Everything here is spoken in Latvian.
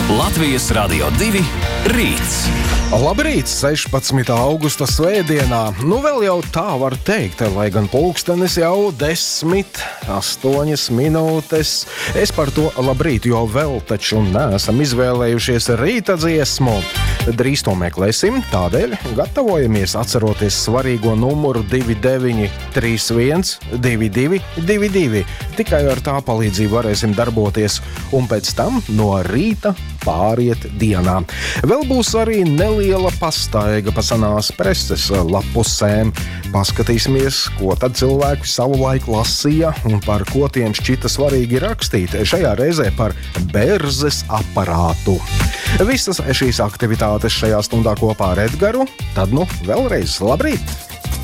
Latvijas Radio 2 rīts. Labrīt, 16. augusta svētdienā. Nu vēl jau tā var teikt, lai gan pulkstenis jau 10:08 minūtes. Es par to labrīt, jo vēl taču neesam izvēlējušies rīta dziesmu. Drīz to meklēsim, tādēļ gatavojamies atceroties svarīgo numuru 2931 2222. Tikai ar tā palīdzību varēsim darboties un pēc tam no rīta pāriet dienā. Vēl būs arī neliela pastaiga pa senās preses lapusēm. Paskatīsimies, ko tad cilvēki savu laiku lasīja un par ko tiem šķita svarīgi rakstīt. Šajā reizē par bērzes aparātu. Visas šīs aktivitātes šajā stundā kopā ar Edgaru. Tad nu vēlreiz labrīt!